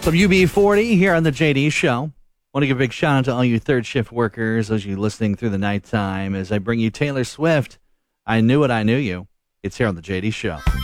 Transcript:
Some UB40 here on the JD Show. Want to give a big shout out to all you third shift workers, those of you listening through the nighttime, as I bring you Taylor Swift. I Knew It, I Knew You. It's here on the JD Show.